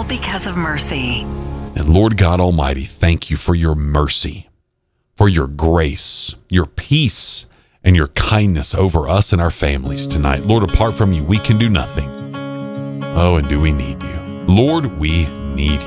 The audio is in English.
all because of mercy. And Lord God Almighty, thank you for your mercy, for your grace, your peace, and your kindness over us and our families tonight. Lord, apart from you, we can do nothing. Oh, and do we need you? Lord, we need you.